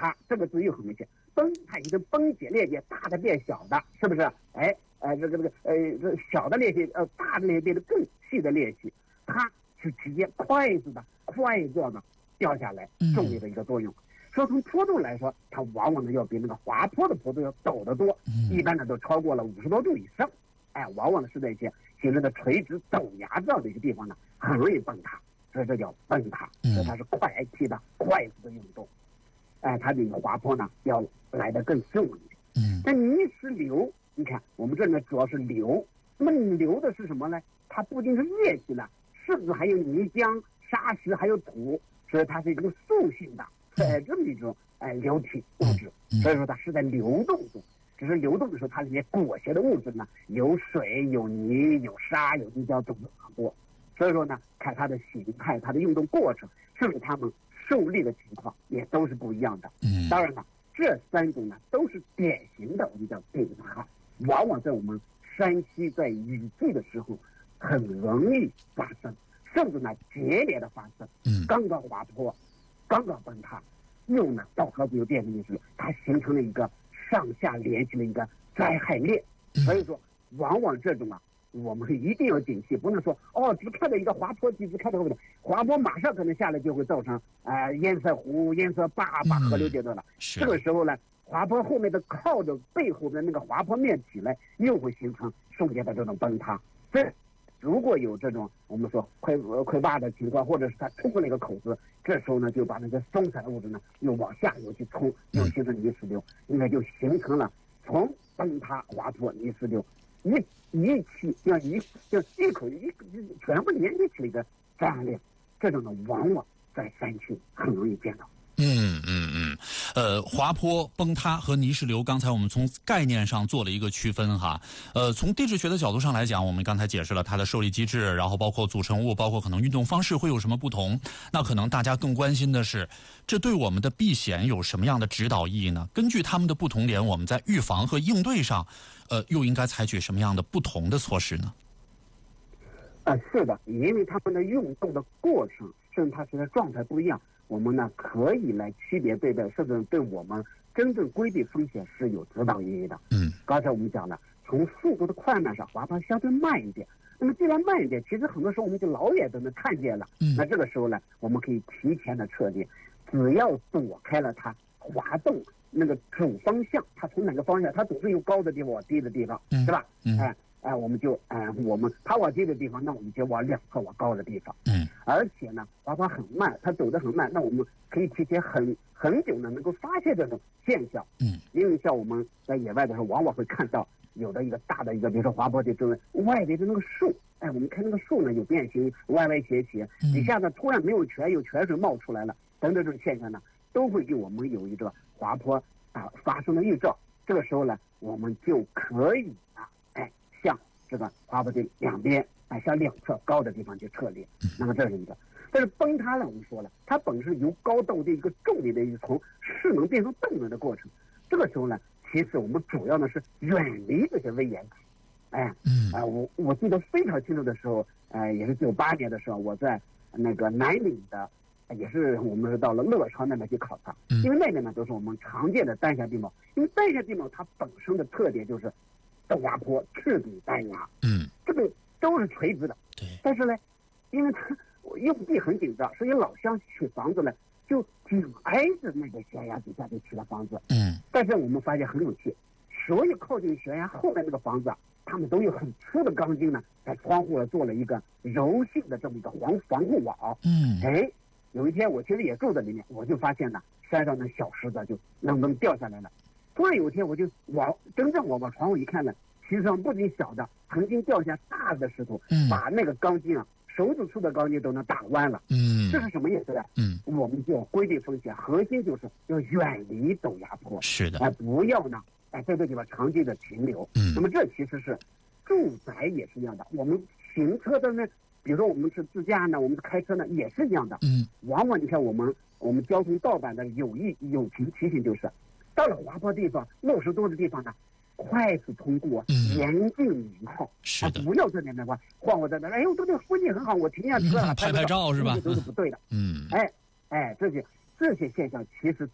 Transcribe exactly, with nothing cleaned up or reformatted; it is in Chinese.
塌这个字又很明显，崩它已经崩解裂解，大的变小的，是不是？哎，呃，这个这个呃，这小的裂隙，呃，大的裂变得更细的裂隙，它是直接快速的、快速的掉下来，重力的一个作用。嗯说从坡度来说，它往往呢要比那个滑坡的坡度要陡得多，一般呢都超过了五十多度以上。哎，往往是那些形成的垂直陡崖这样的一个地方呢，很容易崩塌，所以这叫崩塌。所以它是快速的、快速的运动。哎，它比滑坡呢要来得更顺一点。嗯，那泥石流，你看我们这里呢主要是流，那么流的是什么呢？它不仅是液体了，甚至还有泥浆、沙石，还有土，所以它是一种塑性的。在这么一种哎流体物质，所以说它是在流动中，只是流动的时候，它里面裹挟的物质呢，有水、有泥、有沙、有泥浆，种类很多。所以说呢，看它的形态、它的运动过程，甚至它们受力的情况，也都是不一样的。嗯，当然了，这三种呢都是典型的我们叫崩塌，往往在我们山西在雨季的时候很容易发生，甚至呢接连的发生。嗯，刚刚滑坡。刚刚崩塌，又呢到河谷又变成泥石流，它形成了一个上下联系的一个灾害链。所以说，往往这种啊，我们一定要警惕，不能说哦，只看到一个滑坡机，只看到后面滑坡马上可能下来就会造成啊、呃、堰塞湖、堰塞坝把河流截断了。嗯、这个时候呢，滑坡后面的靠着背后的那个滑坡面体呢，又会形成瞬间的这种崩塌。这如果有这种我们说溃溃坝的情况，或者是它冲过了一个口子，这时候呢就把那个松散的物质呢又往下游去冲，又形成泥石流，应该就形成了从崩塌、滑坡、泥石流一一起要一要一口一全部连接起了一个这样链。这种呢往往在山区很容易见到。 嗯嗯嗯，呃，滑坡、崩塌和泥石流，刚才我们从概念上做了一个区分哈。呃，从地质学的角度上来讲，我们刚才解释了它的受力机制，然后包括组成物，包括可能运动方式会有什么不同。那可能大家更关心的是，这对我们的避险有什么样的指导意义呢？根据它们的不同点，我们在预防和应对上，呃，又应该采取什么样的不同的措施呢？ 呃，是的，因为它们的运动的过程，甚至它其实状态不一样。我们呢可以来区别对待，甚至对我们真正规避风险是有指导意义的。嗯，刚才我们讲了，从速度的快慢上，滑坡相对慢一点。那么既然慢一点，其实很多时候我们就老远都能看见了。嗯，那这个时候呢，我们可以提前的撤离，只要躲开了它滑动那个主方向，它从哪个方向，它总是由高的地方往低的地方，嗯、是吧？嗯，哎、呃呃，我们就哎、呃，我们它往低的地方，那我们就往两侧往高的地方。嗯，而且呢，滑坡很慢，它走得很慢，那我们可以提前很很久呢，能够发现这种现象。嗯，因为像我们在野外的时候，往往会看到有的一个大的一个，比如说滑坡的周围外围的那个树，哎，我们看那个树呢有变形，歪歪斜斜，底下呢突然没有泉，有泉水冒出来了，等等这种现象呢，都会给我们有一个滑坡啊发生的预兆。这个时候呢，我们就可以啊，哎，向这个滑坡的两边，哎，向两侧高的地方去撤离。那么这是一个。但是崩塌呢，我们说了，它本身由高到低一个重力的一个从势能变成动能的过程。这个时候呢，其实我们主要呢是远离这些危险体。哎，嗯，啊、呃，我我记得非常清楚的时候，呃，也是九八年的时候，我在那个南岭的，也是我们是到了乐川那边去考察，因为那边呢都是我们常见的单峡地貌，因为单峡地貌它本身的特点就是陡崖坡、赤底单崖，嗯，这个都是垂直的，对，但是呢，因为它用地很紧张，所以老乡取房子呢就紧挨着那个悬崖底下就起了房子，嗯，但是我们发现很有趣，所有靠近悬崖后面那个房子啊，他们都有很粗的钢筋呢，在窗户上做了一个柔性的这么一个防防护网，嗯，哎，有一天我其实也住在里面，我就发现呢，山上的小石子就愣愣掉下来了。突然有一天我就往真正我往窗户一看呢，其实上不仅小的，曾经掉下大的石头，嗯，把那个钢筋啊。手指粗的钢筋都能打弯了，嗯，这是什么意思呢？嗯，我们就要规避风险，核心就是要远离陡崖坡， 是的， 哎、呃，不要呢，哎、呃，在这地方长期的停留。嗯，那么这其实是住宅也是一样的，我们行车的呢，比如说我们是自驾呢，我们开车呢也是一样的。嗯，往往你看我们我们交通盗版的有意友情提醒就是，到了滑坡地方、落石多的地方呢。快速通过，严禁停靠， 是的， 不要在那边晃晃我在那，哎呦，这个风景很好，我停下车了， 拍拍照是吧？ 这都是不对的。 嗯， 哎哎，这些这些现象其实